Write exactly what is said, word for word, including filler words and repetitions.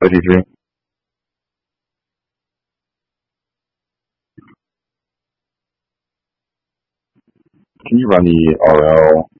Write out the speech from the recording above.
O T C, can you run the R L